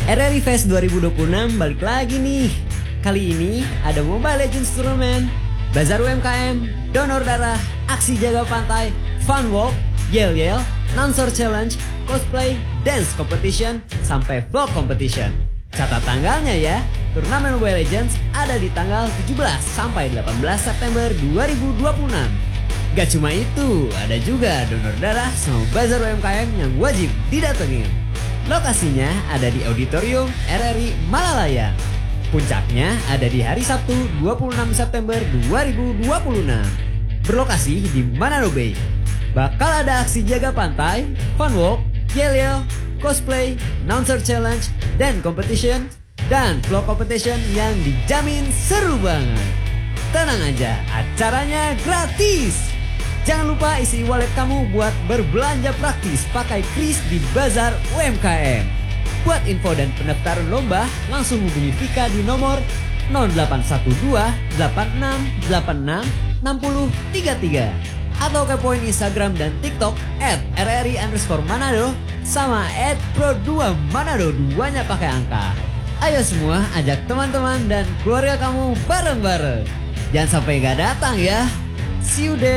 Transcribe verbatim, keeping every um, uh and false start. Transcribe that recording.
R R I Fest dua ribu dua puluh enam balik lagi nih. Kali ini ada Mobile Legends Tournament, Bazar U M K M, Donor Darah, Aksi Jaga Pantai, Fun Walk, Yell Yell, Nancer Challenge, Cosplay, Dance Competition, sampai Vlog Competition. Catat tanggalnya ya, turnamen Mobile Legends ada di tanggal tujuh belas sampai delapan belas September dua ribu dua puluh enam. Gak cuma itu, ada juga donor darah sama Bazar U M K M yang wajib didatengin. Lokasinya ada di Auditorium R R I Malalaya. Puncaknya ada di hari Sabtu dua puluh enam September dua ribu dua puluh enam. Berlokasi di Manado Bay. Bakal ada aksi jaga pantai, fun walk, yell yell, cosplay, announcer challenge, dan competition, dan vlog competition yang dijamin seru banget. Tenang aja, acaranya gratis. Jangan lupa isi wallet kamu buat berbelanja praktis pakai kris di Bazar U M K M. Buat info dan pendaftaran lomba, langsung hubungi Vika di nomor nol delapan satu dua delapan enam delapan enam enam nol tiga tiga. Atau kepoin Instagram dan TikTok at rri underscore manado sama at pro dua manado, duanya pakai angka. Ayo semua ajak teman-teman dan keluarga kamu bareng-bareng. Jangan sampai gak datang ya. See you there.